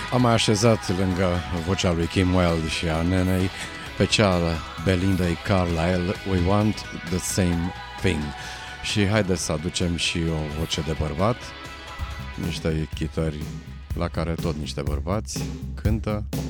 Am mai așezat lângă vocea lui Kim Wilde și a nenei pe cea Belinda Carlisle, We Want the Same Thing. Și haideți să aducem și o voce de bărbat, niște chitări la care tot niște bărbați cântă.